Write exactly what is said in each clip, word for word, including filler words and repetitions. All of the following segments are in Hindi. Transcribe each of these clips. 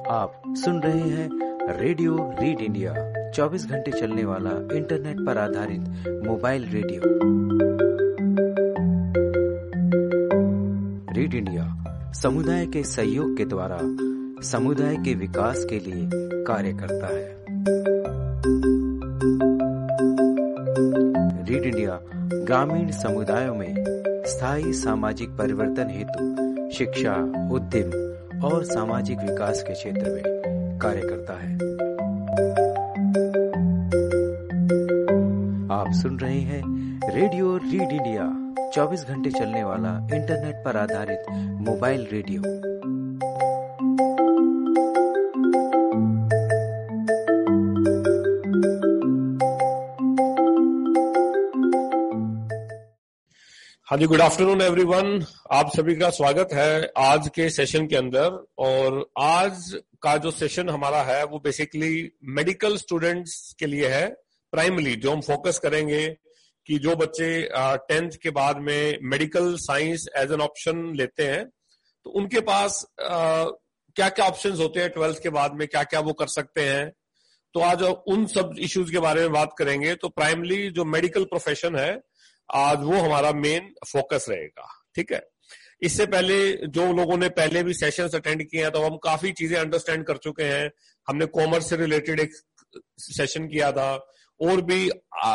आप सुन रहे हैं रेडियो रीड इंडिया, चौबीस घंटे चलने वाला इंटरनेट पर आधारित मोबाइल रेडियो। रीड इंडिया समुदाय के सहयोग के द्वारा समुदाय के विकास के लिए कार्य करता है। रीड इंडिया ग्रामीण समुदायों में स्थायी सामाजिक परिवर्तन हेतु शिक्षा, उद्यम और सामाजिक विकास के क्षेत्र में कार्य करता है। आप सुन रहे हैं रेडियो रीड इंडिया, चौबीस घंटे चलने वाला इंटरनेट पर आधारित मोबाइल रेडियो। हाँ जी, गुड आफ्टरनून एवरीवन। आप सभी का स्वागत है आज के सेशन के अंदर। और आज का जो सेशन हमारा है वो बेसिकली मेडिकल स्टूडेंट्स के लिए है। प्राइमरी जो हम फोकस करेंगे कि जो बच्चे टेंथ के बाद में medical science as an option लेते हैं तो उनके पास क्या क्या ऑप्शंस होते हैं, ट्वेल्थ के बाद में क्या क्या वो कर सकते हैं। तो आज उन सब इश्यूज के बारे में बात करेंगे। तो प्राइमरी जो मेडिकल प्रोफेशन है आज वो हमारा मेन फोकस रहेगा, ठीक है। इससे पहले जो लोगों ने पहले भी सेशंस अटेंड किए हैं तो हम काफी चीजें अंडरस्टैंड कर चुके हैं। हमने कॉमर्स से रिलेटेड एक सेशन किया था और भी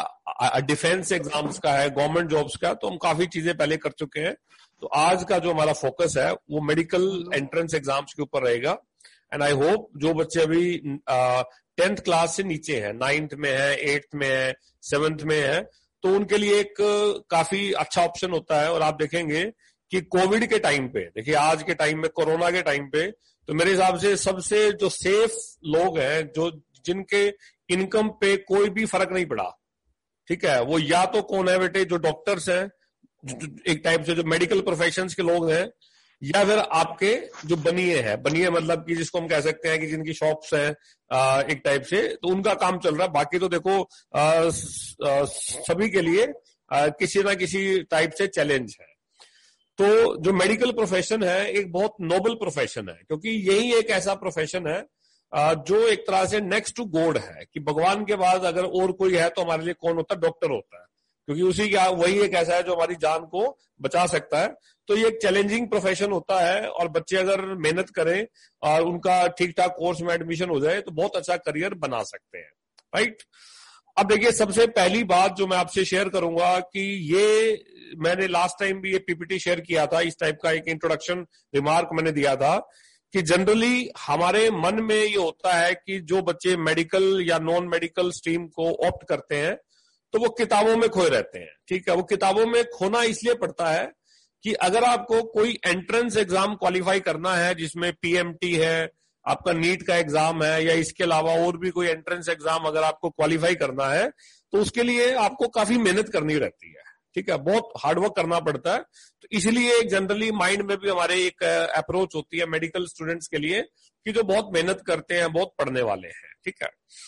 डिफेंस एग्जाम्स का है, गवर्नमेंट जॉब्स का, तो हम काफी चीजें पहले कर चुके हैं। तो आज का जो हमारा फोकस है वो मेडिकल एंट्रेंस एग्जाम्स के ऊपर रहेगा। एंड आई होप जो बच्चे अभी टेंथ क्लास से नीचे हैं, नाइन्थ में है, एट्थ में है, सेवेंथ में है, तो उनके लिए एक काफी अच्छा ऑप्शन होता है। और आप देखेंगे कि कोविड के टाइम पे, देखिए आज के टाइम में, कोरोना के टाइम पे, तो मेरे हिसाब से सबसे जो सेफ लोग हैं, जो जिनके इनकम पे कोई भी फर्क नहीं पड़ा, ठीक है, वो या तो कौन है बेटे, जो डॉक्टर्स हैं, एक टाइप से जो मेडिकल प्रोफेशंस के लोग हैं, या फिर आपके जो बनिए हैं, बनिए मतलब कि जिसको हम कह सकते हैं कि जिनकी शॉप्स हैं एक टाइप से, तो उनका काम चल रहा है। बाकी तो देखो आ, आ, सभी के लिए आ, किसी ना किसी टाइप से चैलेंज है। तो जो मेडिकल प्रोफेशन है एक बहुत नोबल प्रोफेशन है, क्योंकि यही एक ऐसा प्रोफेशन है आ, जो एक तरह से नेक्स्ट टू गॉड है, कि भगवान के बाद अगर और कोई है तो हमारे लिए कौन होता है? डॉक्टर होता है, क्योंकि उसी का वही एक ऐसा है जो हमारी जान को बचा सकता है। तो ये एक चैलेंजिंग प्रोफेशन होता है और बच्चे अगर मेहनत करें और उनका ठीक ठाक कोर्स में एडमिशन हो जाए तो बहुत अच्छा करियर बना सकते हैं, राइट। अब देखिए, सबसे पहली बात जो मैं आपसे शेयर करूंगा कि ये मैंने लास्ट टाइम भी ये पीपीटी शेयर किया था, इस टाइप का एक इंट्रोडक्शन रिमार्क मैंने दिया था कि जनरली हमारे मन में ये होता है कि जो बच्चे मेडिकल या नॉन मेडिकल स्ट्रीम को ऑप्ट करते हैं तो वो किताबों में खोए रहते हैं, ठीक है। वो किताबों में खोना इसलिए पड़ता है कि अगर आपको कोई एंट्रेंस एग्जाम क्वालिफाई करना है जिसमें पीएमटी है, आपका नीट का एग्जाम है, या इसके अलावा और भी कोई एंट्रेंस एग्जाम अगर आपको क्वालिफाई करना है तो उसके लिए आपको काफी मेहनत करनी रहती है, ठीक है, बहुत हार्डवर्क करना पड़ता है। तो इसलिए जनरली माइंड में भी हमारे एक अप्रोच होती है मेडिकल स्टूडेंट्स के लिए कि जो बहुत मेहनत करते हैं, बहुत पढ़ने वाले हैं, ठीक है।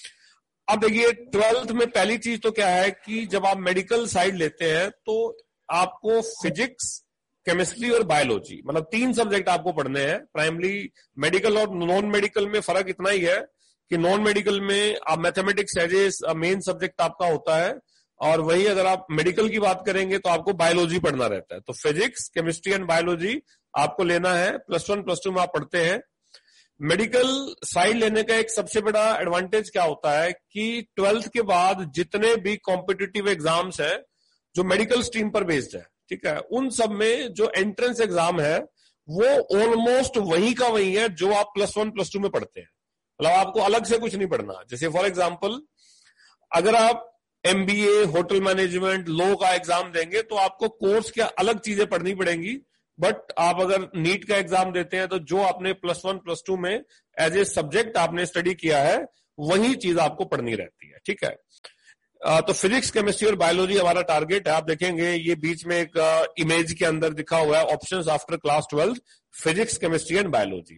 अब देखिए, ट्वेल्थ में पहली चीज तो क्या है कि जब आप मेडिकल साइड लेते हैं तो आपको फिजिक्स, केमिस्ट्री और बायोलॉजी, मतलब तीन सब्जेक्ट आपको पढ़ने हैं। प्राइमरी मेडिकल और नॉन मेडिकल में फर्क इतना ही है कि नॉन मेडिकल में आप mathematics as a main subject आपका होता है, और वही अगर आप मेडिकल की बात करेंगे तो आपको बायोलॉजी पढ़ना रहता है। तो फिजिक्स, केमिस्ट्री एंड बायोलॉजी आपको लेना है। प्लस वन प्लस टू में आप पढ़ते हैं। मेडिकल साइड लेने का एक सबसे बड़ा एडवांटेज क्या होता है कि ट्वेल्थ के बाद जितने भी कॉम्पिटिटिव एग्जाम्स हैं जो मेडिकल स्ट्रीम पर बेस्ड है, ठीक है, उन सब में जो एंट्रेंस एग्जाम है वो ऑलमोस्ट वही का वही है जो आप प्लस वन प्लस टू में पढ़ते हैं। मतलब आपको अलग से कुछ नहीं पढ़ना। जैसे फॉर एग्जाम्पल, अगर आप एमबीए, होटल मैनेजमेंट, लॉ का एग्जाम देंगे तो आपको कोर्स क्या अलग चीजें पढ़नी पड़ेंगी। बट आप अगर नीट का एग्जाम देते हैं तो जो आपने प्लस वन प्लस टू में एज ए सब्जेक्ट आपने स्टडी किया है वही चीज आपको पढ़नी रहती है, ठीक है। तो फिजिक्स, केमिस्ट्री और बायोलॉजी हमारा टारगेट है। आप देखेंगे ये बीच में एक इमेज के अंदर दिखा हुआ है, options after class twelfth, physics, chemistry and biology.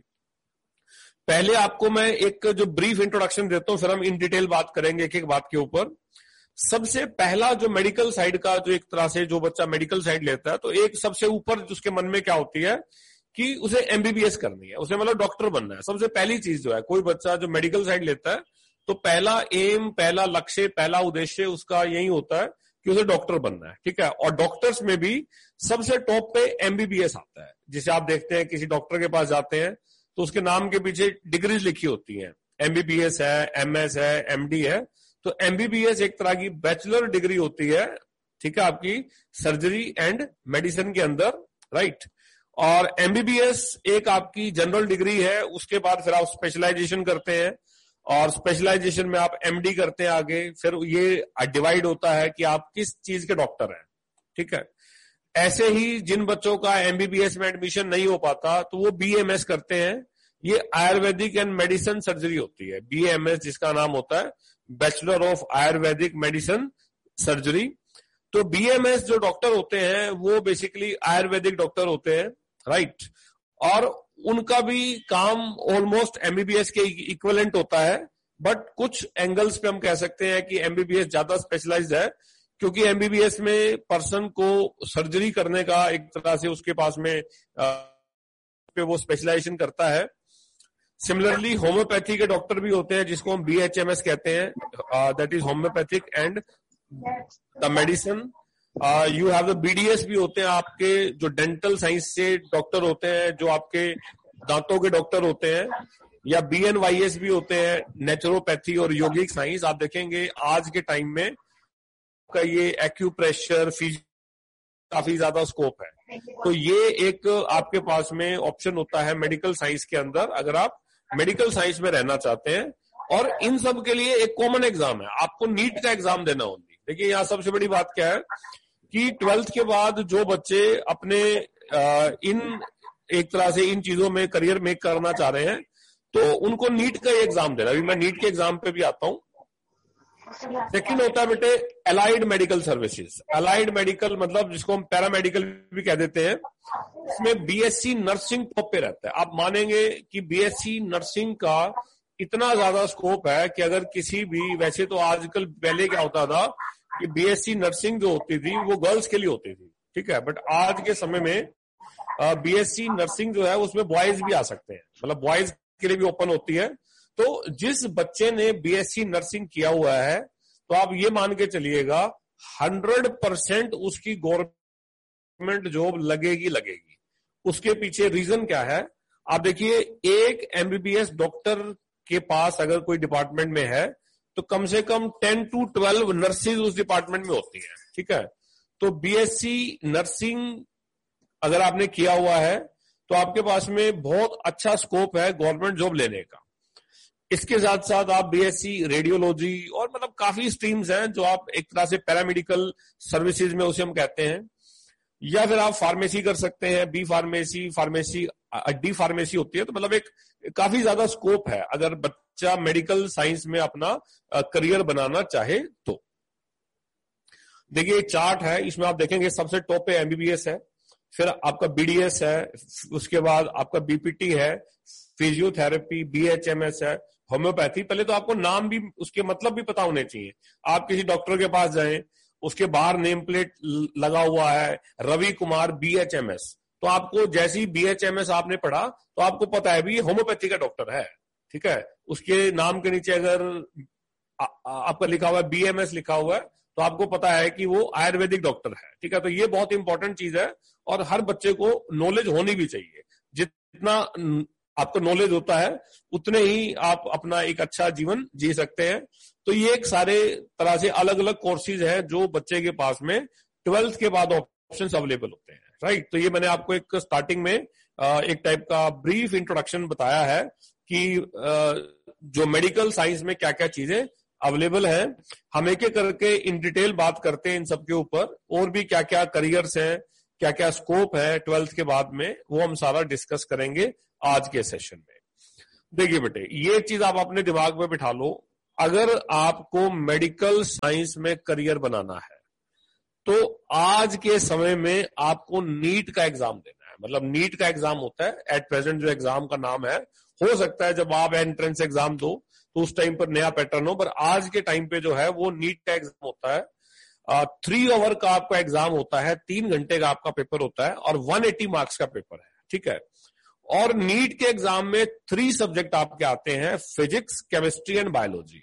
पहले आपको मैं एक जो ब्रीफ इंट्रोडक्शन देता हूं, फिर हम इन डिटेल बात करेंगे एक एक बात के ऊपर। सबसे पहला जो मेडिकल साइड का, जो एक तरह से जो बच्चा मेडिकल साइड लेता है तो एक सबसे ऊपर उसके मन में क्या होती है कि उसे एमबीबीएस करनी है, उसे मतलब डॉक्टर बनना है। सबसे पहली चीज जो है, कोई बच्चा जो मेडिकल साइड लेता है तो पहला एम, पहला लक्ष्य, पहला उद्देश्य उसका यही होता है कि उसे डॉक्टर बनना है, ठीक है। और डॉक्टर्स में भी सबसे टॉप पे एमबीबीएस आता है। जिसे आप देखते हैं किसी डॉक्टर के पास जाते हैं तो उसके नाम के पीछे डिग्रीज लिखी होती हैं, एमबीबीएस है, एमएस है, एमडी है। तो एमबीबीएस एक तरह की बैचलर डिग्री होती है, ठीक है, आपकी सर्जरी एंड मेडिसिन के अंदर, राइट। और एमबीबीएस एक आपकी जनरल डिग्री है, उसके बाद फिर आप स्पेशलाइजेशन करते हैं और स्पेशलाइजेशन में आप एमडी करते हैं आगे। फिर ये डिवाइड होता है कि आप किस चीज के डॉक्टर हैं, ठीक है। ऐसे ही जिन बच्चों का एमबीबीएस में एडमिशन नहीं हो पाता तो वो बीएमएस करते हैं। ये आयुर्वेदिक एंड मेडिसिन सर्जरी होती है, बीएमएस जिसका नाम होता है bachelor of Ayurvedic medicine surgery. तो बीएमएस जो डॉक्टर होते हैं वो बेसिकली आयुर्वेदिक डॉक्टर होते हैं, राइट। और उनका भी काम ऑलमोस्ट एमबीबीएस के इक्विवेलेंट होता है, बट कुछ एंगल्स पे हम कह सकते हैं कि एमबीबीएस ज्यादा स्पेशलाइज्ड है, क्योंकि एमबीबीएस में पर्सन को सर्जरी करने का एक तरह से उसके पास में आ, पे वो स्पेशलाइजेशन करता है। सिमिलरली होम्योपैथी के डॉक्टर भी होते हैं जिसको हम बीएचएमएस कहते हैं, that is homeopathic and the medicine. You have the BDS भी होते हैं आपके, जो डेंटल साइंस से डॉक्टर होते हैं, जो आपके दांतों के डॉक्टर होते हैं। या बीएनवाईएस भी होते हैं, नेचुरोपैथी और योगिक साइंस। आप देखेंगे आज के टाइम में का ये एक्यूप्रेशर, फिजियो काफी ज्यादा स्कोप है। तो ये एक आपके पास में ऑप्शन होता है मेडिकल साइंस के अंदर, अगर आप मेडिकल साइंस में रहना चाहते हैं। और इन सब के लिए एक कॉमन एग्जाम है, आपको नीट का एग्जाम देना होगी। देखिए यहाँ सबसे बड़ी बात क्या है कि ट्वेल्थ के बाद जो बच्चे अपने इन एक तरह से इन चीजों में करियर मेक करना चाह रहे हैं तो उनको नीट का एग्जाम देना। अभी मैं नीट के एग्जाम पे भी आता हूँ। सेकंड होता है बेटे allied medical services. Allied medical मतलब जिसको हम पैरामेडिकल भी कह देते हैं। इसमें बीएससी नर्सिंग टॉप पे रहता है। आप मानेंगे कि बीएससी नर्सिंग का इतना ज्यादा स्कोप है कि अगर किसी भी, वैसे तो आजकल पहले क्या होता था कि बीएससी नर्सिंग जो होती थी वो गर्ल्स के लिए होती थी, ठीक है, बट आज के समय में बीएससी नर्सिंग जो है उसमें बॉयज भी आ सकते हैं, मतलब बॉयज के लिए भी ओपन होती है। तो जिस बच्चे ने बीएससी नर्सिंग किया हुआ है तो आप ये मान के चलिएगा हंड्रेड परसेंट उसकी गवर्नमेंट जॉब लगेगी लगेगी। उसके पीछे रीजन क्या है, आप देखिए एक एमबीबीएस डॉक्टर के पास अगर कोई डिपार्टमेंट में है तो कम से कम टेन टू ट्वेल्व नर्सेज उस डिपार्टमेंट में होती है, ठीक है। तो बीएससी नर्सिंग अगर आपने किया हुआ है तो आपके पास में बहुत अच्छा स्कोप है गवर्नमेंट जॉब लेने का। इसके साथ साथ आप बीएससी रेडियोलॉजी और मतलब काफी स्ट्रीम्स हैं जो आप एक तरह से पैरामेडिकल सर्विसेज में उसे हम कहते हैं। या फिर आप फार्मेसी कर सकते हैं, B pharmacy, pharmacy, D pharmacy होती है। तो मतलब एक काफी ज्यादा स्कोप है अगर बच्चा मेडिकल साइंस में अपना करियर बनाना चाहे तो। देखिए चार्ट है, इसमें आप देखेंगे सबसे टॉप पे एमबीबीएस है, फिर आपका बीडीएस है, उसके बाद आपका बीपीटी है, फिजियोथेरेपी, बीएचएमएस है, होम्योपैथी। पहले तो आपको नाम भी, उसके मतलब भी पता होने चाहिए। आप किसी डॉक्टर के पास जाएं, उसके बाहर नेम प्लेट लगा हुआ है रवि कुमार बीएचएमएस, तो आपको जैसी बीएचएमएस आपने पढ़ा तो आपको पता है भी ये होम्योपैथी का डॉक्टर है, ठीक है। उसके नाम के नीचे अगर आ, आपका लिखा हुआ है बीएमएस लिखा हुआ है तो आपको पता है कि वो आयुर्वेदिक डॉक्टर है, ठीक है। तो ये बहुत इंपॉर्टेंट चीज है और हर बच्चे को नॉलेज होनी भी चाहिए। जितना आपको नॉलेज होता है उतने ही आप अपना एक अच्छा जीवन जी सकते हैं। तो ये एक सारे तरह से अलग अलग कोर्सेज हैं जो बच्चे के पास में ट्वेल्थ के बाद ऑप्शंस अवेलेबल होते हैं, राइट। तो ये मैंने आपको एक स्टार्टिंग में एक टाइप का ब्रीफ इंट्रोडक्शन बताया है कि जो मेडिकल साइंस में क्या क्या चीजें अवेलेबल है। हम एक एक करके इन डिटेल बात करते हैं इन सब के ऊपर, और भी क्या क्या करियर्स हैं, क्या क्या स्कोप है ट्वेल्थ के बाद में, वो हम सारा डिस्कस करेंगे आज के सेशन में। देखिए बेटे, ये चीज आप अपने दिमाग में बिठा लो, अगर आपको मेडिकल साइंस में करियर बनाना है तो आज के समय में आपको नीट का एग्जाम देना है। मतलब नीट का एग्जाम होता है एट प्रेजेंट जो एग्जाम का नाम है, हो सकता है जब आप एंट्रेंस एग्जाम दो तो उस टाइम पर नया पैटर्न हो, पर आज के टाइम पे जो है वो नीट का एग्जाम होता है। थ्री आवर का आपका एग्जाम होता है, तीन घंटे का आपका पेपर होता है और वन एटी मार्क्स का पेपर है, ठीक है। और नीट के एग्जाम में थ्री सब्जेक्ट आपके आते हैं, फिजिक्स, केमिस्ट्री एंड बायोलॉजी।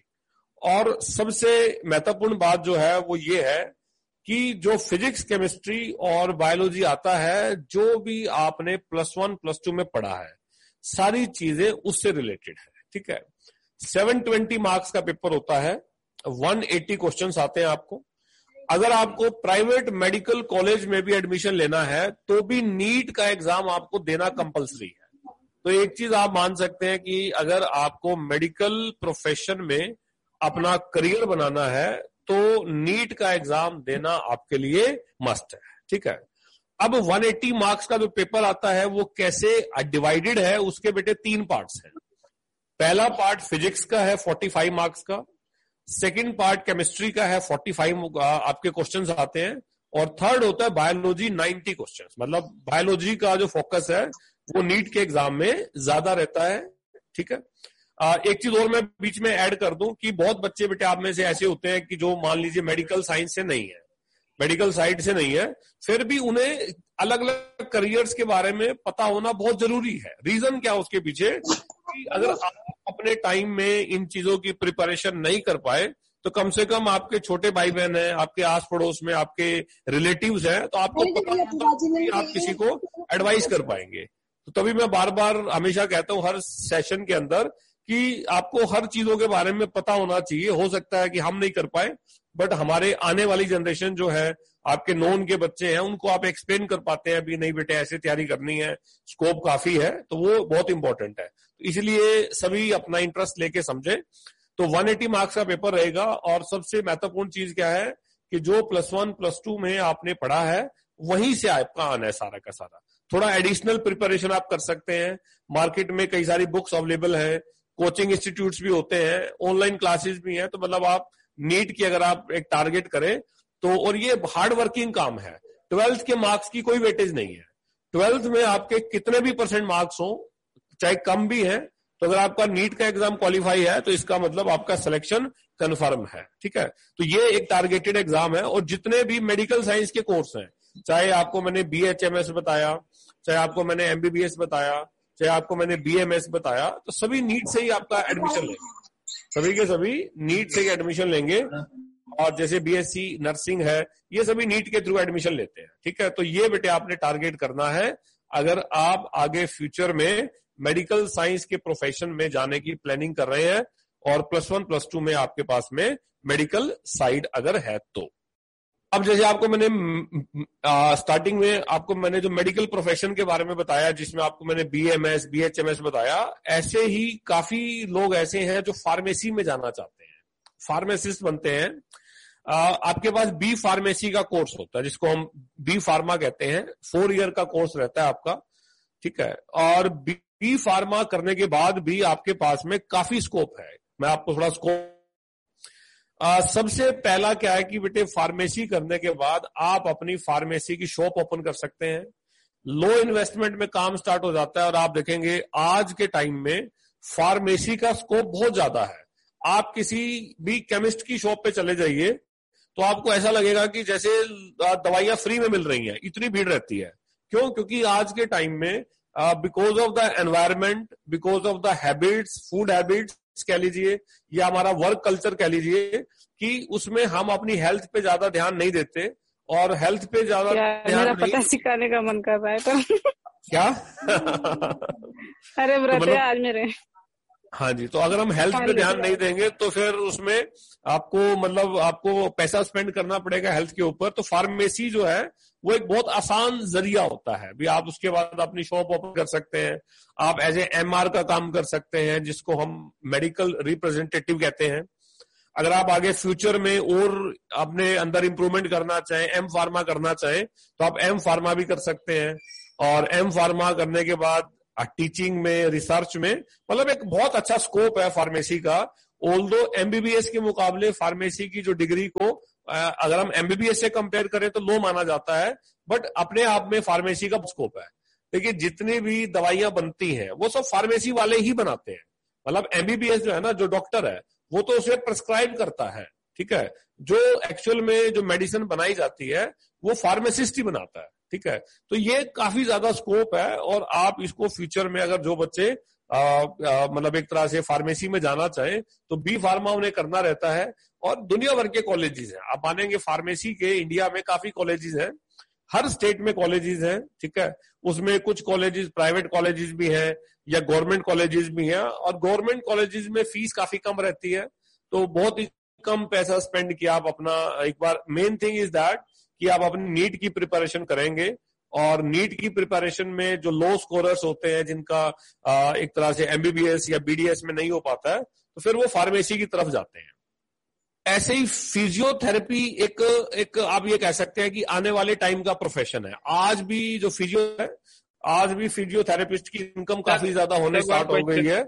और सबसे महत्वपूर्ण बात जो है वो ये है कि जो फिजिक्स, केमिस्ट्री और बायोलॉजी आता है, जो भी आपने प्लस वन प्लस टू में पढ़ा है, सारी चीजें उससे रिलेटेड है। ठीक है, सेवन ट्वेंटी मार्क्स का पेपर होता है, वन एटी क्वेश्चंस आते हैं आपको। अगर आपको प्राइवेट मेडिकल कॉलेज में भी एडमिशन लेना है तो भी नीट का एग्जाम आपको देना कंपलसरी है। तो एक चीज आप मान सकते हैं कि अगर आपको मेडिकल प्रोफेशन में अपना करियर बनाना है तो नीट का एग्जाम देना आपके लिए मस्ट है। ठीक है, अब वन एटी मार्क्स का जो पेपर आता है वो कैसे डिवाइडेड है, उसके बेटे तीन पार्ट्स हैं। पहला पार्ट फिजिक्स का है फोर्टी फाइव मार्क्स का, सेकंड पार्ट केमिस्ट्री का है फोर्टी फाइव आपके क्वेश्चंस आते हैं, और थर्ड होता है बायोलॉजी नाइंटी क्वेश्चंस। मतलब बायोलॉजी का जो फोकस है वो नीट के एग्जाम में ज्यादा रहता है। ठीक है, आ, एक चीज और मैं बीच में ऐड कर दूं कि बहुत बच्चे बेटे आप में से ऐसे होते हैं कि जो मान लीजिए मेडिकल साइंस से नहीं है, मेडिकल साइड से नहीं है, फिर भी उन्हें अलग अलग करियर्स के बारे में पता होना बहुत जरूरी है। रीजन क्या उसके पीछे कि अगर आप अपने टाइम में इन चीजों की प्रिपरेशन नहीं कर पाए तो कम से कम आपके छोटे भाई बहन हैं, आपके आस पड़ोस में आपके रिलेटिव्स हैं, तो आपको पता होगा कि आप किसी को एडवाइस कर पाएंगे। तो तभी मैं बार बार हमेशा कहता हूं हर सेशन के अंदर कि आपको हर चीजों के बारे में पता होना चाहिए। हो सकता है कि हम नहीं कर पाए, बट हमारे आने वाली जनरेशन जो है, आपके नोन के बच्चे हैं, उनको आप एक्सप्लेन कर पाते हैं अभी नहीं बेटे ऐसे तैयारी करनी है, स्कोप काफी है, तो वो बहुत इंपॉर्टेंट है। तो इसलिए सभी अपना इंटरेस्ट लेके समझे। तो वन एटी मार्क्स का पेपर रहेगा, और सबसे महत्वपूर्ण चीज क्या है कि जो प्लस वन प्लस टू में आपने पढ़ा है वहीं से आपका आना है सारा का सारा। थोड़ा एडिशनल प्रिपरेशन आप कर सकते हैं, मार्केट में कई सारी बुक्स अवेलेबल है, कोचिंग इंस्टीट्यूट्स भी होते हैं, ऑनलाइन क्लासेस भी हैं। तो मतलब आप नीट की अगर आप एक टारगेट करें तो, और ये हार्ड वर्किंग काम है, ट्वेल्थ के मार्क्स की कोई वेटेज नहीं है। ट्वेल्थ में आपके कितने भी परसेंट मार्क्स हो, चाहे कम भी है, तो अगर आपका नीट का एग्जाम क्वालिफाई है तो इसका मतलब आपका सिलेक्शन कंफर्म है। ठीक है, तो ये एक टारगेटेड एग्जाम है। और जितने भी मेडिकल साइंस के कोर्स हैं, चाहे आपको मैंने बी एच एम एस बताया, चाहे आपको मैंने एम बी बी एस बताया, चाहे आपको मैंने बी एम एस बताया, तो सभी नीट से ही आपका एडमिशन लेंगे, सभी के सभी नीट से ही एडमिशन लेंगे। और जैसे बी एस सी नर्सिंग है, ये सभी नीट के थ्रू एडमिशन लेते हैं। ठीक है, तो ये बेटे आपने टारगेट करना है अगर आप आगे फ्यूचर में मेडिकल साइंस के प्रोफेशन में जाने की प्लानिंग कर रहे हैं और प्लस वन प्लस टू में आपके पास में मेडिकल साइड अगर है तो। अब जैसे आपको मैंने आ, स्टार्टिंग में आपको मैंने जो मेडिकल प्रोफेशन के बारे में बताया, जिसमें आपको मैंने B M S B H M S बताया, ऐसे ही काफी लोग ऐसे हैं जो फार्मेसी में जाना चाहते हैं, फार्मासिस्ट बनते हैं। आ, आपके पास बी फार्मेसी का कोर्स होता है जिसको हम बी फार्मा कहते हैं, फोर ईयर का कोर्स रहता है आपका। ठीक है, और बी फार्मा करने के बाद भी आपके पास में काफी स्कोप है। मैं आपको थोड़ा स्कोप आ, सबसे पहला क्या है कि बेटे फार्मेसी करने के बाद आप अपनी फार्मेसी की शॉप ओपन कर सकते हैं। लो इन्वेस्टमेंट में काम स्टार्ट हो जाता है, और आप देखेंगे आज के टाइम में फार्मेसी का स्कोप बहुत ज्यादा है। आप किसी भी केमिस्ट की शॉप पे चले जाइए तो आपको ऐसा लगेगा कि जैसे दवाइयां फ्री में मिल रही हैं, इतनी भीड़ रहती है। क्यों? क्योंकि आज के टाइम में because of the environment, because of the habits, food habits कह लीजिए, या हमारा वर्क कल्चर कह लीजिए, कि उसमें हम अपनी हेल्थ पे ज्यादा ध्यान नहीं देते, और हेल्थ पे ज्यादा ध्यान मेरा नहीं पता सिखाने का मन कर रहा है तो क्या अरे व्रत है आज मेरे। हाँ जी, तो अगर हम हेल्थ पे ध्यान नहीं देंगे तो फिर उसमें आपको मतलब आपको पैसा स्पेंड करना पड़ेगा हेल्थ के ऊपर। तो फार्मेसी जो है वो एक बहुत आसान जरिया होता है भी। आप उसके बाद अपनी शॉप ओपन कर सकते हैं, आप एज ए एम आर का काम कर सकते हैं, जिसको हम मेडिकल रिप्रेजेंटेटिव कहते हैं। अगर आप आगे फ्यूचर में और अपने अंदर इंप्रूवमेंट करना चाहें, एम फार्मा करना चाहें, तो आप एम फार्मा भी कर सकते हैं। और एम फार्मा करने के बाद टीचिंग में, रिसर्च में, मतलब एक बहुत अच्छा स्कोप है फार्मेसी का। ऑल्दो एमबीबीएस के मुकाबले फार्मेसी की जो डिग्री को अगर हम एमबीबीएस से कंपेयर करें तो लो माना जाता है, बट अपने आप में फार्मेसी का स्कोप है। देखिए जितनी भी दवाइयां बनती हैं वो सब फार्मेसी वाले ही बनाते हैं। मतलब एमबीबीएस जो है ना, जो डॉक्टर है वो तो उसे प्रिस्क्राइब करता है, ठीक है। जो एक्चुअल में जो मेडिसिन बनाई जाती है वो फार्मासिस्ट ही बनाता है, ठीक है। तो ये काफी ज्यादा स्कोप है, और आप इसको फ्यूचर में अगर जो बच्चे मतलब एक तरह से फार्मेसी में जाना चाहें तो बी फार्मा उन्हें करना रहता है। और दुनिया भर के कॉलेजेस हैं, आप मानेंगे फार्मेसी के इंडिया में काफी कॉलेजेस हैं, हर स्टेट में कॉलेजेस हैं, ठीक है। उसमें कुछ कॉलेजेस प्राइवेट कॉलेजेस भी हैं या गवर्नमेंट कॉलेजेस भी हैं, और गवर्नमेंट कॉलेजेस में फीस काफी कम रहती है, तो बहुत ही कम पैसा स्पेंड किया आप अपना एक बार। मेन थिंग इज दैट कि आप अपनी नीट की प्रिपरेशन करेंगे, और नीट की प्रिपरेशन में जो लो स्कोरर्स होते हैं जिनका एक तरह से एमबीबीएस या बीडीएस में नहीं हो पाता है, तो फिर वो फार्मेसी की तरफ जाते हैं। ऐसे ही फिजियोथेरेपी एक एक आप ये कह सकते हैं कि आने वाले टाइम का प्रोफेशन है। आज भी जो फिजियो है, आज भी फिजियोथेरेपिस्ट की इनकम काफी ज्यादा होने स्टार्ट हो गई है।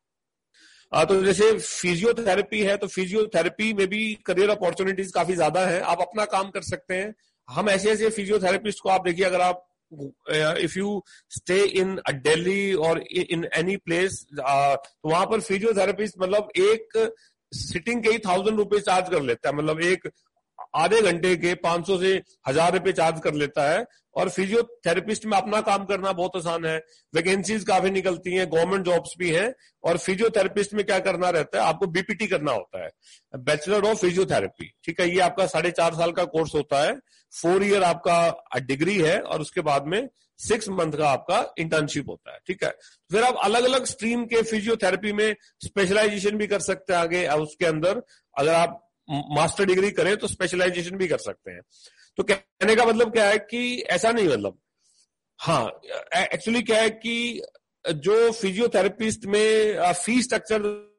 आ, तो जैसे फिजियोथेरेपी है, तो फिजियोथेरेपी में भी करियर अपॉर्चुनिटीज काफी ज्यादा है, आप अपना काम कर सकते हैं। हम ऐसे ऐसे फिजियोथेरेपिस्ट को आप देखिए, अगर आप if you stay in Delhi और इन एनी प्लेस, तो वहां पर फिजियोथेरेपिस्ट मतलब एक सिटिंग के ही थाउजेंड रुपए चार्ज कर लेता है, मतलब एक आधे घंटे के पांच सौ से हजार रुपए चार्ज कर लेता है। और फिजियोथेरेपिस्ट में अपना काम करना बहुत आसान है, वैकेंसीज काफी निकलती हैं, गवर्नमेंट जॉब्स भी हैं। और फिजियोथेरेपिस्ट में क्या करना रहता है, आपको बीपीटी करना होता है, बैचलर ऑफ फिजियोथेरेपी, ठीक है। ये आपका साढ़े चार साल का कोर्स होता है, फोर ईयर आपका डिग्री है, और उसके बाद में सिक्स मंथ का आपका इंटर्नशिप होता है, ठीक है। फिर आप अलग अलग स्ट्रीम के फिजियोथेरेपी में स्पेशलाइजेशन भी कर सकते हैं आगे। उसके अंदर अगर आप मास्टर डिग्री करें तो स्पेशलाइजेशन भी कर सकते हैं। तो कहने का मतलब क्या है कि ऐसा नहीं, मतलब हाँ, एक्चुअली क्या है कि जो फिजियोथेरेपिस्ट में फीस स्ट्रक्चर,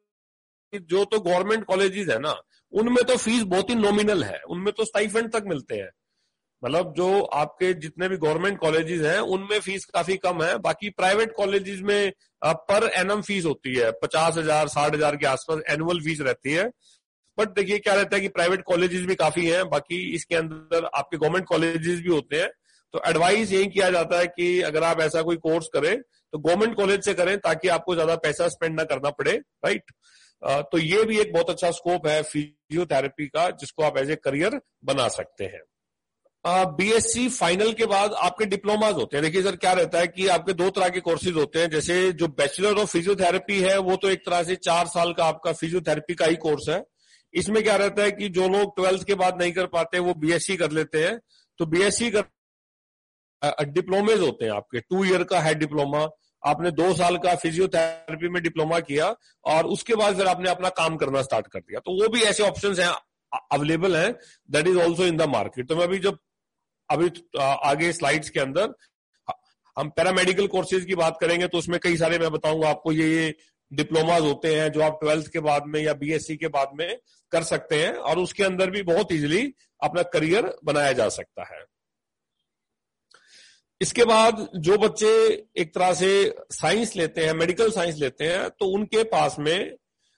जो तो गवर्नमेंट कॉलेजेस है ना, उनमें तो फीस बहुत ही नॉमिनल है, उनमें तो स्टाइपेंड तक मिलते हैं। मतलब जो आपके जितने भी गवर्नमेंट कॉलेजेस हैं उनमें फीस काफी कम है। बाकी प्राइवेट कॉलेजेस में पर एनम फीस होती है पचास हजार साठ हजार के आसपास एनुअल फीस रहती है। बट देखिए क्या रहता है कि प्राइवेट कॉलेजेस भी काफी हैं, बाकी इसके अंदर आपके गवर्नमेंट कॉलेजेस भी होते हैं। तो एडवाइस यही किया जाता है कि अगर आप ऐसा कोई कोर्स करें तो गवर्नमेंट कॉलेज से करें, ताकि आपको ज्यादा पैसा स्पेंड ना करना पड़े, राइट। तो ये भी एक बहुत अच्छा स्कोप है फिजियोथेरेपी का, जिसको आप एज ए करियर बना सकते हैं। बीएससी फाइनल के बाद आपके डिप्लोमाज होते हैं। देखिए सर क्या रहता है कि आपके दो तरह के कोर्सेज होते हैं। जैसे जो बैचलर ऑफ फिजियोथेरेपी है वो तो एक तरह से चार साल का आपका फिजियोथेरेपी का ही कोर्स है। इसमें क्या रहता है कि जो लोग ट्वेल्थ के बाद नहीं कर पाते वो बीएससी कर लेते हैं। तो बीएससी कर डिप्लोमेज होते हैं आपके, टू ईयर का है डिप्लोमा, आपने दो साल का फिजियोथेरेपी में डिप्लोमा किया और उसके बाद फिर आपने अपना काम करना स्टार्ट कर दिया। तो वो भी ऐसे ऑप्शंस हैं अवेलेबल हैं, that is also in the market. तो मैं अभी जब अभी आगे स्लाइड्स के अंदर हम पैरामेडिकल कोर्सेज की बात करेंगे तो उसमें कई सारे मैं बताऊंगा आपको ये ये डिप्लोमाज होते हैं जो आप ट्वेल्थ के बाद में या बीएससी के बाद में कर सकते हैं और उसके अंदर भी बहुत इजीली अपना करियर बनाया जा सकता है। इसके बाद जो बच्चे एक तरह से साइंस लेते हैं, मेडिकल साइंस लेते हैं, तो उनके पास में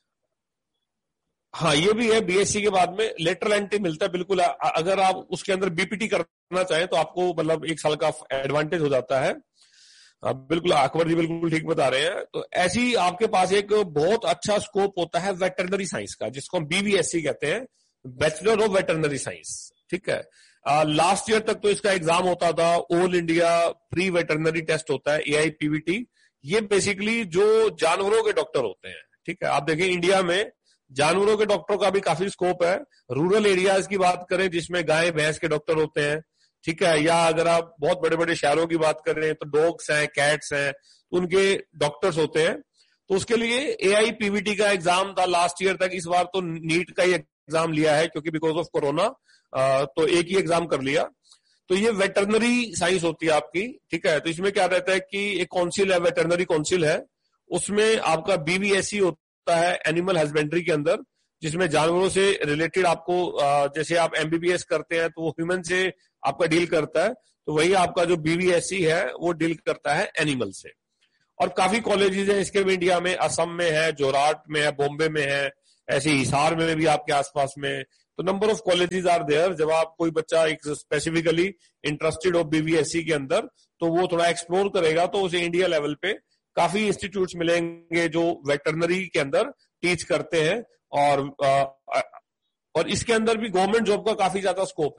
हाँ ये भी है, बीएससी के बाद में लेटरल एंट्री मिलता है। बिल्कुल अगर आप उसके अंदर बीपीटी करना चाहें तो आपको मतलब एक साल का एडवांटेज हो जाता है। बिल्कुल अकबर जी बिल्कुल ठीक बता रहे हैं। तो ऐसी आपके पास एक बहुत अच्छा स्कोप होता है वेटरनरी साइंस का, जिसको हम बीवीएससी कहते हैं, बैचलर ऑफ वेटरनरी साइंस, ठीक है। लास्ट ईयर तक तो इसका एग्जाम होता था, all India pre veterinary test होता है, एआईपीवीटी। ये बेसिकली जो जानवरों के डॉक्टर होते हैं, ठीक है। आप देखें इंडिया में जानवरों के डॉक्टरों का भी काफी स्कोप है। रूरल एरियाज की बात करें जिसमें गाय भैंस के डॉक्टर होते हैं, ठीक है, या अगर आप बहुत बड़े बड़े शहरों की बात करें तो डॉग्स हैं, कैट्स हैं, तो उनके डॉक्टर्स होते हैं। तो उसके लिए एआईपीवीटी का एग्जाम था लास्ट ईयर तक। इस बार तो नीट का ही एग्जाम लिया है क्योंकि बिकॉज ऑफ कोरोना, तो एक ही एग्जाम कर लिया। तो ये वेटरनरी साइंस होती है आपकी, ठीक है। तो इसमें क्या रहता है कि एक काउंसिल है, वेटरनरी काउंसिल है, उसमें आपका बीवीएससी होता है एनिमल हस्बेंड्री के अंदर, जिसमें जानवरों से रिलेटेड आपको जैसे आप एमबीबीएस करते हैं तो वो ह्यूमन से आपका डील करता है, तो वही आपका जो बीवीएससी है वो डील करता है एनिमल से। और काफी कॉलेजेस हैं इसके भी इंडिया में, असम में है, जोरहाट में है, बॉम्बे में है, ऐसे हिसार में भी आपके आसपास में। तो number of colleges are there. जब आप कोई बच्चा एक स्पेसिफिकली इंटरेस्टेड हो बीवीएससी के अंदर तो वो थोड़ा एक्सप्लोर करेगा तो उसे इंडिया लेवल पे काफी इंस्टीट्यूट्स मिलेंगे जो वेटरनरी के अंदर टीच करते हैं। और और इसके अंदर भी गवर्नमेंट जॉब का काफी ज्यादा स्कोप है।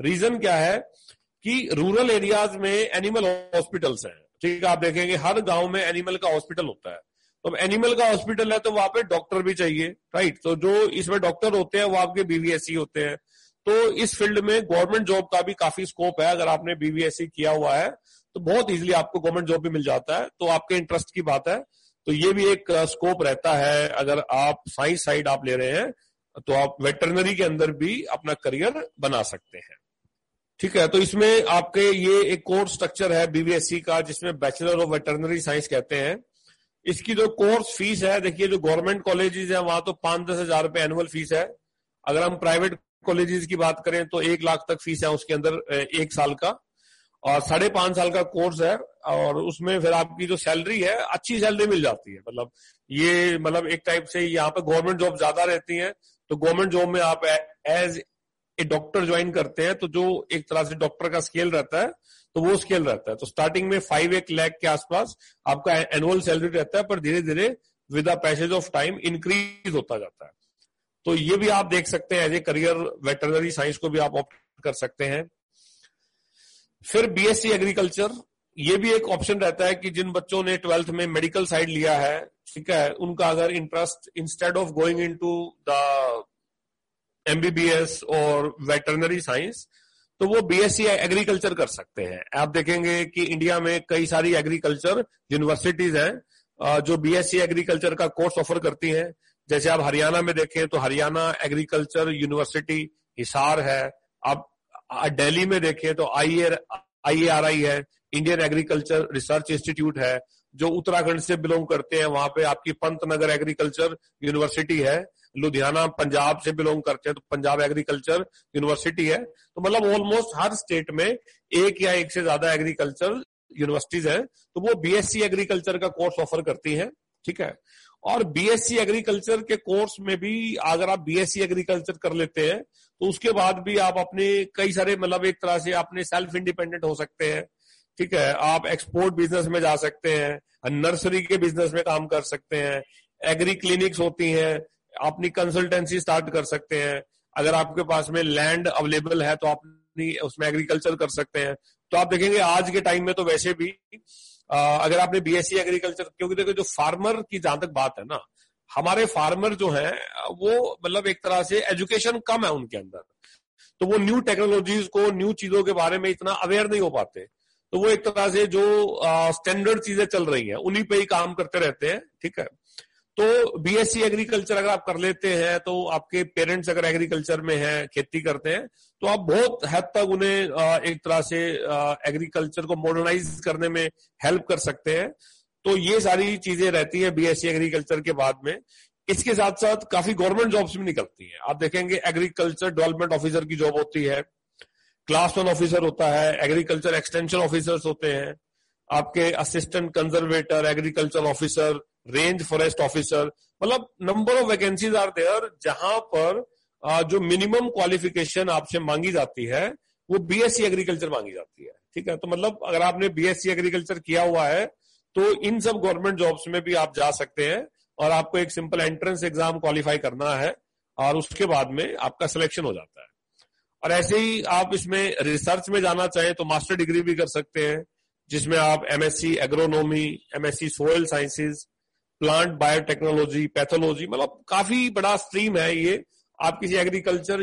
रीजन क्या है कि रूरल एरियाज में एनिमल हॉस्पिटल्स हैं, ठीक है। आप देखेंगे हर गांव में एनिमल का हॉस्पिटल होता है, तो एनिमल का हॉस्पिटल है तो वहां पे डॉक्टर भी चाहिए, राइट। तो जो इसमें डॉक्टर होते हैं वो आपके बीवीएससी होते हैं। तो इस फील्ड में गवर्नमेंट जॉब का भी काफी स्कोप है। अगर आपने बीवीएससी किया हुआ है तो बहुत इजीली आपको गवर्नमेंट जॉब भी मिल जाता है। तो आपके इंटरेस्ट की बात है, तो ये भी एक स्कोप रहता है। अगर आप साइंस साइड आप ले रहे हैं तो आप वेटरनरी के अंदर भी अपना करियर बना सकते हैं, ठीक है। तो इसमें आपके ये एक कोर्स स्ट्रक्चर है बीवीएससी का, जिसमें बैचलर ऑफ वेटरनरी साइंस कहते हैं। इसकी जो कोर्स फीस है, देखिए जो गवर्नमेंट कॉलेजेस है वहां तो पांच दस हजार रुपए एनुअल फीस है। अगर हम प्राइवेट कॉलेजेस की बात करें तो एक लाख तक फीस है उसके अंदर एक साल का, और साढ़े पांच साल का कोर्स है। और उसमें फिर आपकी जो सैलरी है, अच्छी सैलरी मिल जाती है। मतलब ये मतलब एक टाइप से यहाँ पे गवर्नमेंट जॉब ज्यादा रहती है, तो गवर्नमेंट जॉब में आप एज ए डॉक्टर ज्वाइन करते हैं तो जो एक तरह से डॉक्टर का स्केल रहता है तो वो स्केल रहता है। तो स्टार्टिंग में फाइव एक लाख के आसपास आपका एनुअल सैलरी रहता है, पर धीरे धीरे with the passage of time increase होता जाता है। तो ये भी आप देख सकते हैं as a career, veterinary science को भी आप ऑप्ट कर सकते हैं। फिर बीएससी एग्रीकल्चर, ये भी एक ऑप्शन रहता है कि जिन बच्चों ने ट्वेल्थ में मेडिकल साइड लिया है, ठीक है, उनका अगर interest instead of going into the MBBS और वेटरनरी साइंस, तो वो बीएससी एग्रीकल्चर कर सकते हैं। आप देखेंगे कि इंडिया में कई सारी एग्रीकल्चर यूनिवर्सिटीज हैं जो बीएससी एग्रीकल्चर का कोर्स ऑफर करती हैं। जैसे आप हरियाणा में देखें तो हरियाणा एग्रीकल्चर यूनिवर्सिटी हिसार है। आप दिल्ली में देखें तो आई ए आर आई है, इंडियन एग्रीकल्चर रिसर्च इंस्टीट्यूट है। जो उत्तराखंड से बिलोंग करते हैं वहां पे आपकी पंतनगर एग्रीकल्चर यूनिवर्सिटी है। लुधियाना पंजाब से बिलोंग करते हैं तो पंजाब एग्रीकल्चर यूनिवर्सिटी है। तो मतलब ऑलमोस्ट हर स्टेट में एक या एक से ज्यादा एग्रीकल्चर यूनिवर्सिटीज हैं, तो वो बीएससी एग्रीकल्चर का कोर्स ऑफर करती हैं, ठीक है। और बीएससी एग्रीकल्चर के कोर्स में भी अगर आप बीएससी एग्रीकल्चर कर लेते हैं तो उसके बाद भी आप अपने कई सारे मतलब एक तरह से अपने सेल्फ इंडिपेंडेंट हो सकते हैं, ठीक है। आप एक्सपोर्ट बिजनेस में जा सकते हैं, नर्सरी के बिजनेस में काम कर सकते हैं, एग्री क्लिनिक्स होती हैं, अपनी कंसल्टेंसी स्टार्ट कर सकते हैं। अगर आपके पास में लैंड अवेलेबल है तो आप उसमें एग्रीकल्चर कर सकते हैं। तो आप देखेंगे आज के टाइम में तो वैसे भी आ, अगर आपने बीएससी एग्रीकल्चर, क्योंकि देखो जो फार्मर की जहां तक बात है ना, हमारे फार्मर जो है वो मतलब एक तरह से एजुकेशन कम है उनके अंदर, तो वो न्यू टेक्नोलॉजीज को, न्यू चीजों के बारे में इतना अवेयर नहीं हो पाते। तो वो एक तरह से जो स्टैंडर्ड चीजें चल रही हैं उन्हीं पे ही काम करते रहते हैं, ठीक है। तो बीएससी एग्रीकल्चर अगर आप कर लेते हैं तो आपके पेरेंट्स अगर एग्रीकल्चर में हैं, खेती करते हैं, तो आप बहुत हद तक उन्हें एक तरह से एग्रीकल्चर को मॉडर्नाइज करने में हेल्प कर सकते हैं। तो ये सारी चीजें रहती है बीएससी एग्रीकल्चर के बाद में। इसके साथ साथ काफी गवर्नमेंट जॉब्स भी निकलती हैं। आप देखेंगे एग्रीकल्चर डेवलपमेंट ऑफिसर की जॉब होती है, क्लास वन ऑफिसर होता है, एग्रीकल्चर एक्सटेंशन ऑफिसर्स होते हैं, आपके assistant conservator, agriculture officer, range forest officer, मतलब number of vacancies are there जहां पर जो मिनिमम क्वालिफिकेशन आपसे मांगी जाती है वो बीएससी एग्रीकल्चर मांगी जाती है, ठीक है। तो मतलब अगर आपने बीएससी एग्रीकल्चर किया हुआ है तो इन सब गवर्नमेंट जॉब्स में भी आप जा सकते हैं, और आपको एक सिंपल एंट्रेंस एग्जाम क्वालिफाई करना है और उसके बाद में आपका सिलेक्शन हो जाता है। और ऐसे ही आप इसमें रिसर्च में जाना चाहें तो मास्टर डिग्री भी कर सकते हैं, जिसमें आप MSc agronomy, MSc soil sciences, plant biotechnology, pathology, मतलब काफी बड़ा स्ट्रीम है ये। आप किसी एग्रीकल्चर,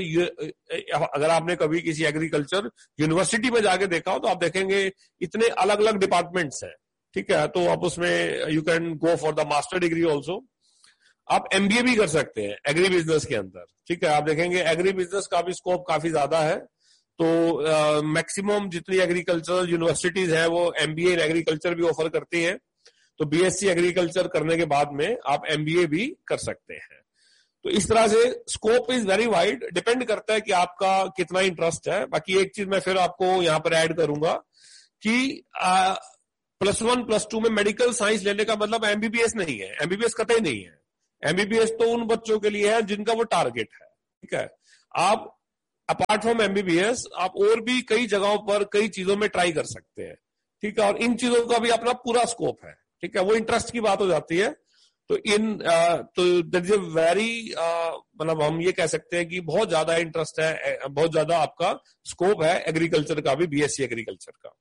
अगर आपने कभी किसी एग्रीकल्चर यूनिवर्सिटी में जाके देखा हो तो आप देखेंगे इतने अलग अलग डिपार्टमेंट्स हैं, ठीक है। तो आप उसमें you can go for the master degree also. आप एमबीए भी कर सकते हैं एग्री बिजनेस के अंदर, ठीक है। आप देखेंगे एग्री बिजनेस का भी स्कोप काफी ज्यादा है। तो मैक्सिमम uh, जितनी एग्रीकल्चरल यूनिवर्सिटीज है वो एमबीए इन एग्रीकल्चर भी ऑफर करती हैं। तो बीएससी एग्रीकल्चर करने के बाद में आप एमबीए भी कर सकते हैं। तो इस तरह से scope is very wide, depend करता है कि आपका कितना इंटरेस्ट है। बाकी एक चीज मैं फिर आपको यहाँ पर ऐड करूंगा कि प्लस वन प्लस टू में मेडिकल साइंस लेने का मतलब एमबीबीएस नहीं है, एमबीबीएस कतई नहीं है। एमबीबीएस तो उन बच्चों के लिए है जिनका वो टारगेट है, ठीक है। आप अपार्ट फ्रॉम एमबीबीएस आप और भी कई जगहों पर कई चीजों में ट्राई कर सकते हैं, ठीक है। और इन चीजों का भी अपना पूरा स्कोप है, ठीक है। वो इंटरेस्ट की बात हो जाती है। तो इन तो दैट इज अ वेरी मतलब हम ये कह सकते हैं कि बहुत ज्यादा इंटरेस्ट है, बहुत ज्यादा आपका स्कोप है एग्रीकल्चर का भी, बीएससी एग्रीकल्चर का।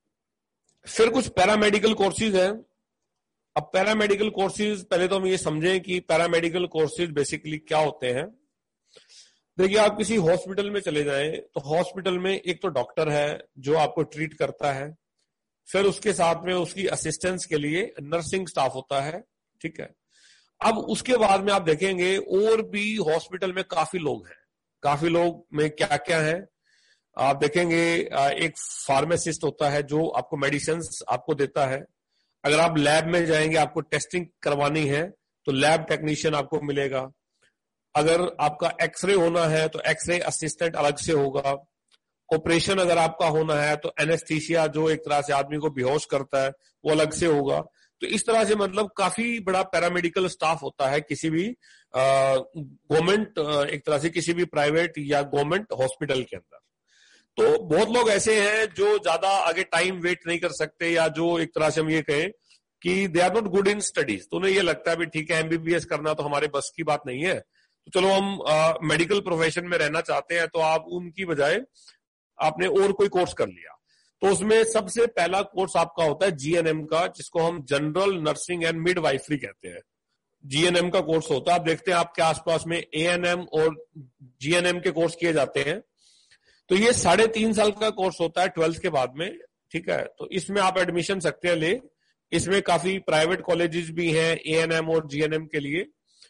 फिर कुछ पैरामेडिकल कोर्सेज हैं। अब पैरामेडिकल कोर्सेज, पहले तो हम ये समझें कि पैरामेडिकल कोर्सेज बेसिकली क्या होते हैं। देखिए, आप किसी हॉस्पिटल में चले जाएं तो हॉस्पिटल में एक तो डॉक्टर है जो आपको ट्रीट करता है, फिर उसके साथ में उसकी असिस्टेंस के लिए नर्सिंग स्टाफ होता है, ठीक है। अब उसके बाद में आप देखेंगे और भी हॉस्पिटल में काफी लोग हैं। काफी लोग में क्या क्या है आप देखेंगे, एक फार्मासिस्ट होता है जो आपको मेडिसिन आपको देता है। अगर आप लैब में जाएंगे, आपको टेस्टिंग करवानी है तो लैब टेक्नीशियन आपको मिलेगा। अगर आपका एक्सरे होना है तो एक्सरे असिस्टेंट अलग से होगा। ऑपरेशन अगर आपका होना है तो एनेस्थीसिया, जो एक तरह से आदमी को बेहोश करता है, वो अलग से होगा। तो इस तरह से मतलब काफी बड़ा पैरामेडिकल स्टाफ होता है किसी भी गवर्नमेंट, एक तरह से किसी भी प्राइवेट या गवर्नमेंट हॉस्पिटल के अंदर। तो बहुत लोग ऐसे हैं जो ज्यादा आगे टाइम वेट नहीं कर सकते, या जो एक तरह से हम ये कहें कि they are not good in studies. तो उन्हें ये लगता है भी ठीक है, एमबीबीएस करना तो हमारे बस की बात नहीं है, तो चलो हम मेडिकल प्रोफेशन में रहना चाहते हैं, तो आप उनकी बजाय आपने और कोई कोर्स कर लिया। तो उसमें सबसे पहला कोर्स आपका होता है जीएनएम का, जिसको हम जनरल नर्सिंग एंड मिडवाइफरी कहते हैं। जीएनएम का कोर्स होता है। आप देखते हैं आपके आसपास में एएनएम और जीएनएम के कोर्स किए जाते हैं। तो ये साढ़े तीन साल का कोर्स होता है ट्वेल्थ के बाद में, ठीक है। तो इसमें आप एडमिशन सकते हैं ले। इसमें काफी प्राइवेट कॉलेजेस भी हैं एएनएम और जीएनएम के लिए,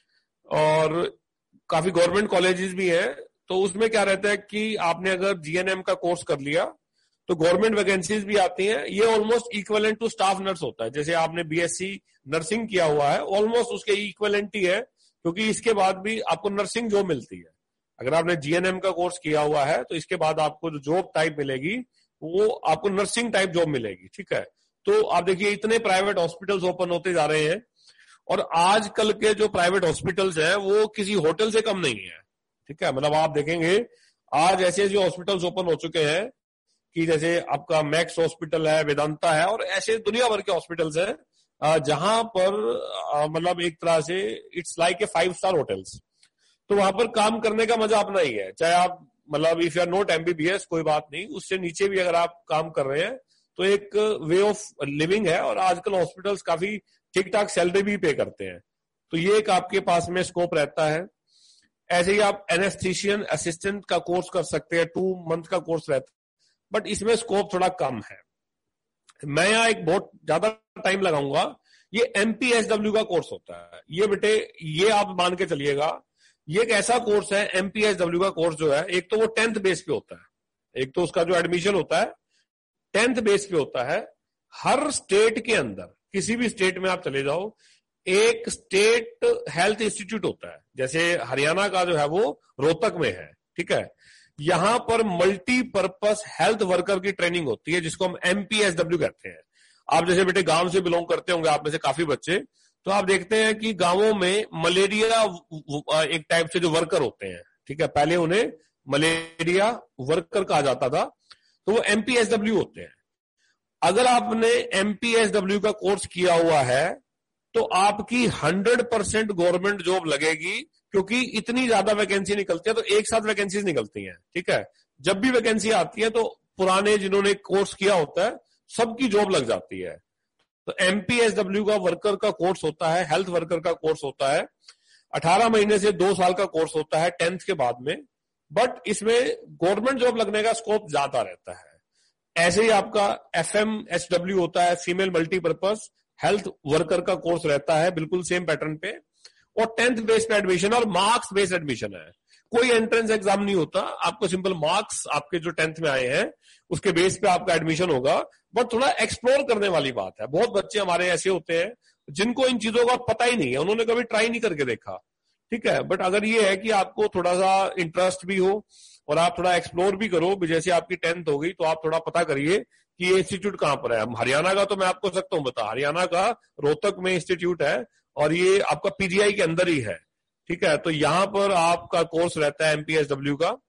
और काफी गवर्नमेंट कॉलेजेस भी हैं। तो उसमें क्या रहता है कि आपने अगर जीएनएम का कोर्स कर लिया तो गवर्नमेंट वैकेंसीज भी आती हैं। ये almost equivalent to staff nurse होता है। जैसे आपने बीएससी नर्सिंग किया हुआ है, ऑलमोस्ट उसके इक्विवेलेंट ही है, क्योंकि इसके बाद भी आपको नर्सिंग जॉब मिलती है। अगर आपने जीएनएम का कोर्स किया हुआ है तो इसके बाद आपको जो जॉब टाइप मिलेगी वो आपको नर्सिंग टाइप जॉब मिलेगी, ठीक है। तो आप देखिए इतने प्राइवेट हॉस्पिटल्स ओपन होते जा रहे हैं, और आजकल के जो प्राइवेट हॉस्पिटल्स हैं वो किसी होटल से कम नहीं है, ठीक है। मतलब आप देखेंगे आज ऐसे ऐसे हॉस्पिटल्स ओपन हो चुके हैं कि जैसे आपका मैक्स हॉस्पिटल है, वेदांता है, और ऐसे दुनिया भर के हॉस्पिटल्स हैं जहां पर मतलब एक तरह से it's like a five star hotels. तो वहां पर काम करने का मजा अपना ही है। चाहे आप मतलब if you are not MBBS कोई बात नहीं, उससे नीचे भी अगर आप काम कर रहे हैं तो एक वे ऑफ लिविंग है। और आजकल हॉस्पिटल्स काफी ठीक ठाक सैलरी भी पे करते हैं, तो ये एक आपके पास में स्कोप रहता है। ऐसे ही आप एनेस्थीशियन असिस्टेंट का कोर्स कर सकते हैं, टू मंथ का कोर्स रहता है, बट इसमें स्कोप थोड़ा कम है। मैं यहाँ एक बहुत ज्यादा टाइम लगाऊंगा। ये एमपीएसडब्ल्यू का कोर्स होता है। ये बेटे ये आप मान के चलिएगा, ये एक ऐसा कोर्स है एमपीएसडब्ल्यू का कोर्स जो है, एक तो वो टेंथ बेस पे होता है, एक तो उसका जो एडमिशन होता है टेंथ बेस पे होता है। हर स्टेट के अंदर, किसी भी स्टेट में आप चले जाओ, एक स्टेट हेल्थ इंस्टीट्यूट होता है। जैसे हरियाणा का जो है वो रोहतक में है, ठीक है। यहां पर मल्टीपर्पस हेल्थ वर्कर की ट्रेनिंग होती है, जिसको हम एमपीएसडब्ल्यू कहते हैं। आप जैसे बेटे गांव से बिलोंग करते होंगे, आप में से काफी बच्चे, तो आप देखते हैं कि गांवों में मलेरिया एक टाइप से जो वर्कर होते हैं, ठीक है, पहले उन्हें मलेरिया वर्कर कहा जाता था, तो वो एमपीएसडब्ल्यू होते हैं। अगर आपने एमपीएसडब्ल्यू का कोर्स किया हुआ है तो आपकी हंड्रेड परसेंट गवर्नमेंट जॉब लगेगी, क्योंकि इतनी ज्यादा वैकेंसी निकलती है, तो एक साथ वैकेंसीज निकलती हैं, ठीक है। जब भी वैकेंसी आती है तो पुराने जिन्होंने कोर्स किया होता है सबकी जॉब लग जाती है। तो एमपीएसडब्ल्यू का वर्कर का कोर्स होता है, हेल्थ वर्कर का कोर्स होता है, अठारह महीने से दो साल का कोर्स होता है टेंथ के बाद में, बट इसमें गवर्नमेंट जॉब लगने का स्कोप ज्यादा रहता है। ऐसे ही आपका एफएमएसडब्ल्यू होता है, फीमेल मल्टीपर्पज हेल्थ वर्कर का कोर्स रहता है, बिल्कुल सेम पैटर्न पे, और टेंथ बेस्ड एडमिशन और मार्क्स बेस्ड एडमिशन है। कोई एंट्रेंस एग्जाम नहीं होता, आपको सिंपल मार्क्स आपके जो टेंथ में आए हैं उसके बेस पे आपका एडमिशन होगा। बट थोड़ा एक्सप्लोर करने वाली बात है। बहुत बच्चे हमारे ऐसे होते हैं जिनको इन चीजों का पता ही नहीं है, उन्होंने कभी ट्राई नहीं करके देखा, ठीक है। बट अगर ये है कि आपको थोड़ा सा इंटरेस्ट भी हो और आप थोड़ा एक्सप्लोर भी करो, जैसे आपकी टेंथ हो गई तो आप थोड़ा पता करिए कि ये इंस्टीट्यूट कहां पर है। हरियाणा का तो मैं आपको सकता हूं बता, हरियाणा का रोहतक में इंस्टीट्यूट है और ये आपका पीजीआई के अंदर ही है, ठीक है। तो यहां पर आपका कोर्स रहता है एमपीएसडब्ल्यू का,